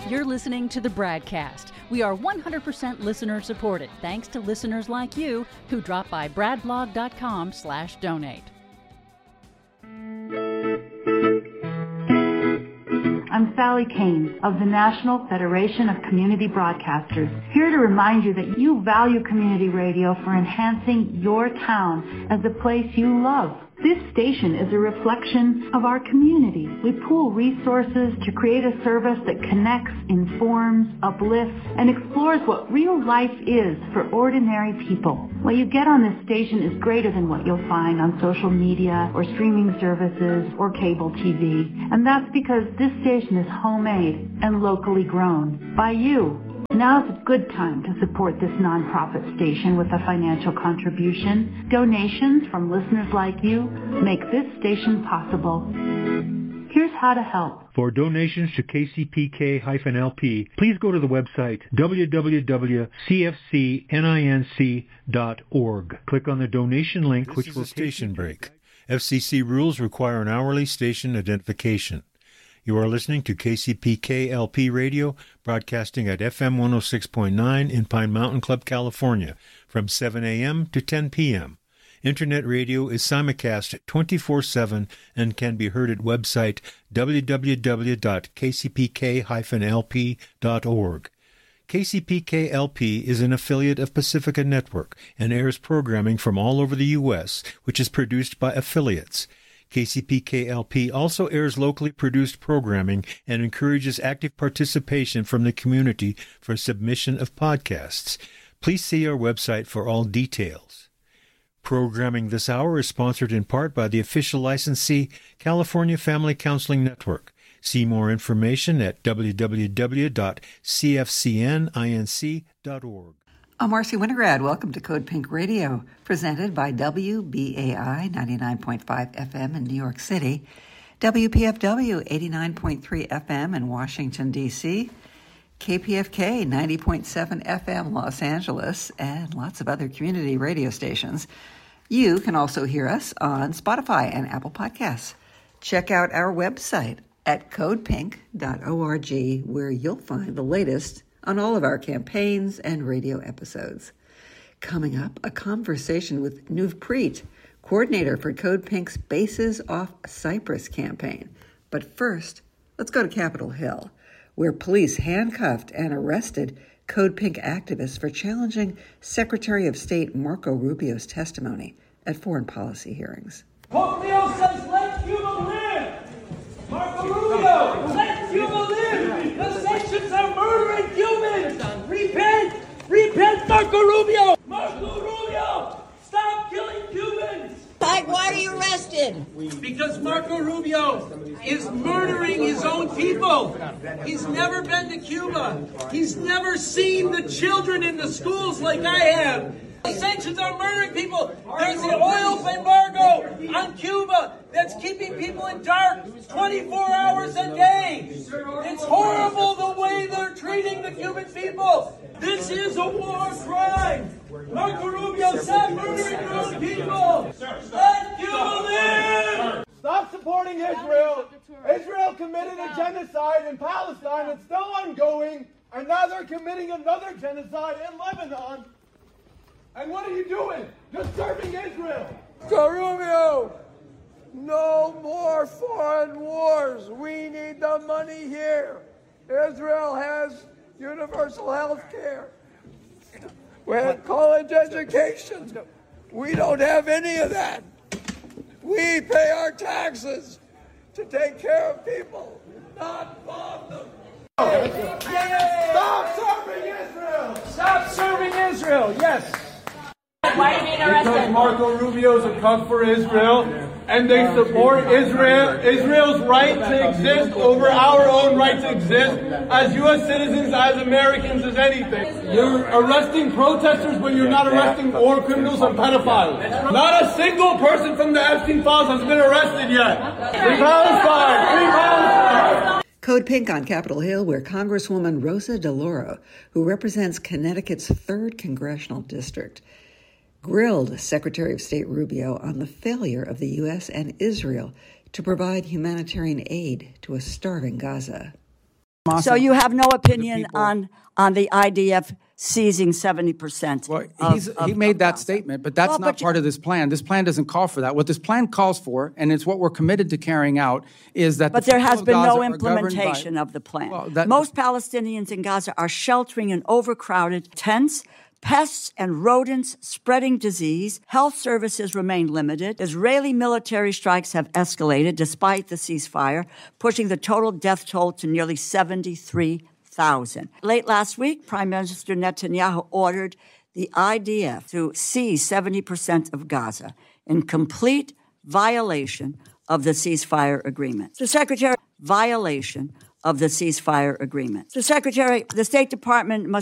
You're listening to the BradCast. We are 100% listener supported, thanks to listeners like you who drop by bradblog.com/donate. I'm Sally Kane of the National Federation of Community Broadcasters, here to remind you that you value community radio for enhancing your town as a place you love. This station is a reflection of our community. We pool resources to create a service that connects, informs, uplifts, and explores what real life is for ordinary people. What you get on this station is greater than what you'll find on social media or streaming services or cable TV. And that's because this station is homemade and locally grown by you. Now's a good time to support this nonprofit station with a financial contribution. Donations from listeners like you make this station possible. Here's how to help. For donations to KCPK-LP, please go to the website www.cfcninc.org. Click on the donation link, which will station break. FCC rules require an hourly station identification. You are listening to KCPK-LP Radio, broadcasting at FM 106.9 in Pine Mountain Club, California, from 7 a.m. to 10 p.m. Internet radio is simulcast 24/7 and can be heard at website www.kcpk-lp.org. KCPK-LP is an affiliate of Pacifica Network and airs programming from all over the U.S., which is produced by affiliates. KCPK-LP also airs locally produced programming and encourages active participation from the community for submission of podcasts. Please see our website for all details. Programming this hour is sponsored in part by the official licensee, California Family Counseling Network. See more information at www.cfcninc.org. I'm Marcy Winograd. Welcome to Code Pink Radio, presented by WBAI 99.5 FM in New York City, WPFW 89.3 FM in Washington, D.C., KPFK 90.7 FM Los Angeles, and lots of other community radio stations. You can also hear us on Spotify and Apple Podcasts. Check out our website at codepink.org, where you'll find the latest on all of our campaigns and radio episodes. Coming up, a conversation with Nuv Preet, coordinator for Code Pink's Bases Off Cyprus campaign. But first, let's go to Capitol Hill, where police handcuffed and arrested Code Pink activists for challenging Secretary of State Marco Rubio's testimony at foreign policy hearings. Pompeo says, let Cuba live! Marco Rubio, let Cuba live! The sanctions are murdering Cubans! Repent, Marco Rubio! Marco Rubio, stop killing Cubans! Why are you arrested? Because Marco Rubio is murdering his own people. He's never been to Cuba. He's never seen the children in the schools like I have. The sanctions are murdering people. There's the oil embargo on Cuba that's keeping people in dark 24 hours a day. It's horrible the way they're treating the Cuban people. This is a war crime. Marco Rubio, stop murdering your own people. Let Cuba live. Stop supporting Israel. Israel committed a genocide in Palestine. It's still ongoing. And now they're committing another genocide in Lebanon. And what are you doing? You're serving Israel. Rubio, no more foreign wars. We need the money here. Israel has universal health care. We have college education. We don't have any of that. We pay our taxes to take care of people, not bomb them. Stop serving Israel! Stop serving Israel, yes. Why are you being arrested? Because Marco Rubio is a cuck for Israel, and they support Israel's right to exist over our own right to exist as U.S. citizens, as Americans, as anything. You're arresting protesters, but you're not arresting war criminals and pedophiles. Not a single person from the Epstein files has been arrested yet. Free Palestine! Free Palestine! Code Pink on Capitol Hill, where Congresswoman Rosa DeLauro, who represents Connecticut's 3rd Congressional District, grilled Secretary of State Rubio on the failure of the U.S. and Israel to provide humanitarian aid to a starving Gaza. So you have no opinion on the IDF seizing 70%. Well, he made that statement, but that's not part of this plan. This plan doesn't call for that. What this plan calls for, and it's what we're committed to carrying out, is that. But there has been no implementation of the plan. Most Palestinians in Gaza are sheltering in overcrowded tents. Pests and rodents spreading disease. Health services remain limited. Israeli military strikes have escalated despite the ceasefire, pushing the total death toll to nearly 73,000. Late last week, Prime Minister Netanyahu ordered the IDF to seize 70% of Gaza in complete violation of the ceasefire agreement. The Secretary, violation of the ceasefire agreement. The State Department must